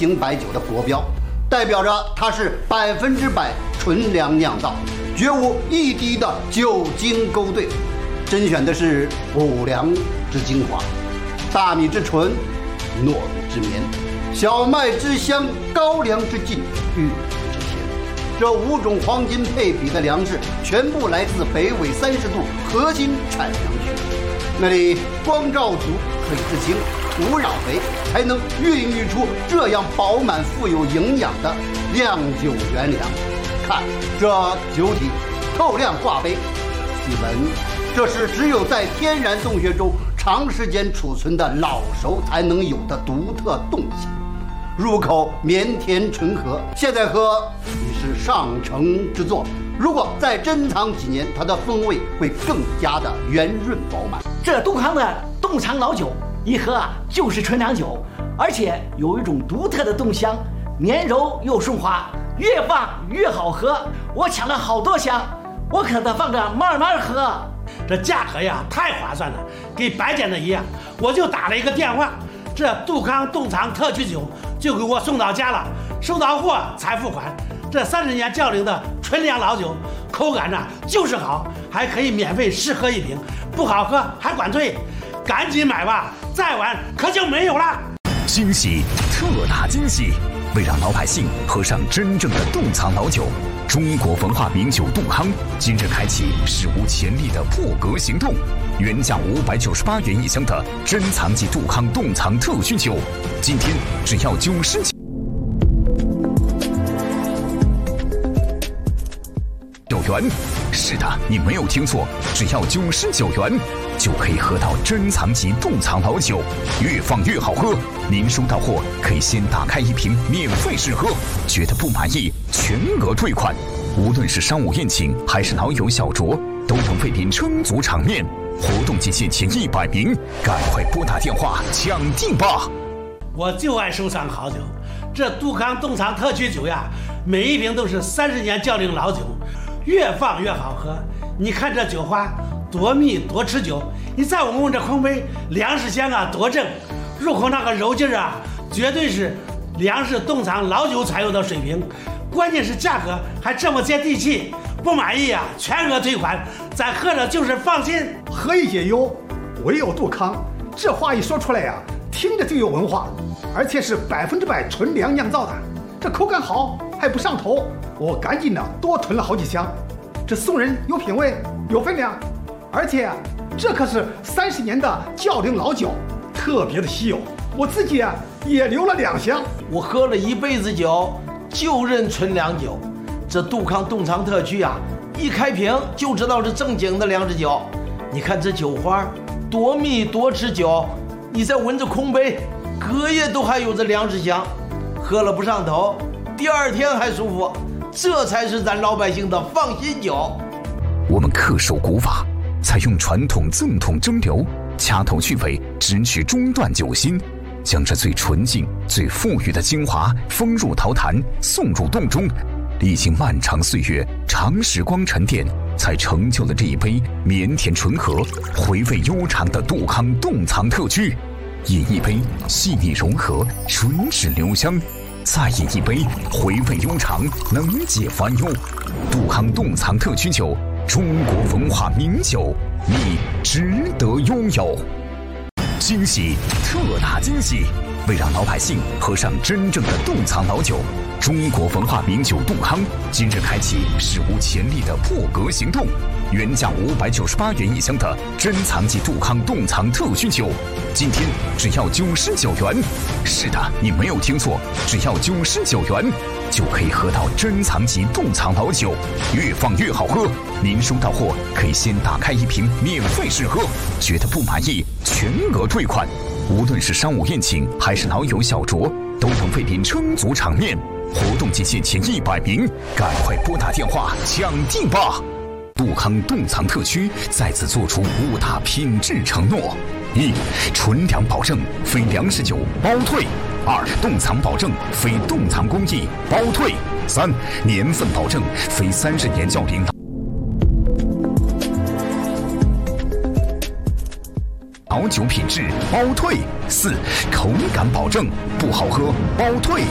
型白酒的国标，代表着它是100%纯粮酿造，绝无一滴的酒精勾兑，甄选的是五粮之精华，大米之纯，糯米之绵，小麦之香，高粱之劲，玉米之甜。这5种黄金配比的粮食，全部来自北纬30度核心产粮区，那里光照足，水质清，土壤肥，才能孕育出这样饱满富有营养的酿酒原粮。看这酒体透亮挂杯，细闻，这是只有在天然洞穴中长时间储存的老熟才能有的独特动性。入口绵甜醇和，现在喝已是上乘之作。如果再珍藏几年，它的风味会更加的圆润饱满。 这杜康的冻藏老酒一喝啊就是纯粮酒，而且有一种独特的冻香，绵柔又顺滑，越放越好喝。我抢了好多箱，我可得放着慢慢喝。 这价格呀太划算了，跟白捡的一样。我就打了一个电话，这杜康冻藏特曲酒就给我送到家了，收到货才付款。这30年窖龄的纯粮老酒，口感呢就是好，还可以免费试喝一瓶，不好喝还管退，赶紧买吧，再晚可就没有了。 惊喜，特大惊喜！为让老百姓喝上真正的冻藏老酒，中国文化名酒杜康今日开启史无前例的破格行动，原价598元一箱的珍藏级杜康冻藏特需酒，今天只要99元。是的，你没有听错，只要99元就可以喝到珍藏级冻藏老酒，越放越好喝。您收到货可以先打开一瓶免费试喝，觉得不满意全额退款。无论是商务宴请还是老友小酌，都能为您撑足场面。活动期限前100名，赶快拨打电话抢定吧！ 我就爱收藏好酒，这杜康冻藏特曲酒呀，每一瓶都是30年窖龄老酒，越放越好喝。你看这酒花多密多持久，你再闻闻这空杯，粮食香啊多正，入口那个柔劲啊，绝对是粮食冻藏老酒才有的水平。关键是价格还这么接地气，不满意啊全额退款，咱喝着就是放心。 何以解忧，唯有杜康。这话一说出来呀，听着就有文化，而且是100%纯粮酿造的，这口感好还不上头。我赶紧的多囤了好几箱，这送人有品位有分量，而且这可是30年的窖龄老酒，特别的稀有。我自己啊也留了2箱。 我喝了一辈子酒，就认纯粮酒。这杜康冻藏特区啊，一开瓶就知道是正经的粮食酒。你看这酒花多密多持久，你再闻着空杯，隔夜都还有着粮食香，喝了不上头，第2天还舒服。这才是咱老百姓的放心酒。 我们恪守古法，采用传统赠桶蒸馏，掐头去尾，只取中段酒心，将这最纯净最富裕的精华封入陶坛，送入洞中。历经漫长岁月，长时光沉淀，才成就了这一杯绵甜醇和、回味悠长的杜康冻藏特曲。饮一杯细腻柔和，唇齿留香；再饮一杯回味悠长，能解烦忧。杜康冻藏特曲酒，中国文化名酒，你值得拥有。惊喜，特大惊喜！为让老百姓喝上真正的冻藏老酒，中国文化名酒杜康今日开启史无前例的破格行动，原价598元一箱的珍藏级杜康冻藏特需酒，今天只要99元。是的，你没有听错，只要99元就可以喝到珍藏级冻藏老酒，越放越好喝。您收到货可以先打开一瓶免费试喝，觉得不满意全额退款。无论是商务宴请还是老友小酌，都能为您撑足场面。活动期限前100名，赶快拨打电话抢定吧！杜康冻藏特区再次做出5大品质承诺：1. 纯粮保证，非粮食酒包退；2. 冻藏保证，非冻藏工艺包退；3. 年份保证，非30年窖龄老酒品质包退；4. 口感保证，不好喝包退。